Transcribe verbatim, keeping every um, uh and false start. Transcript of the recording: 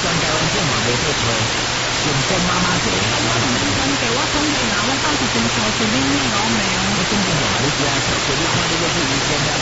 全台湾政嘛袂做错，成功妈妈做。 我唔是讲给我统计啊，我到时真超市里面老没有。 我真正话你只要超市你看你个去医生了，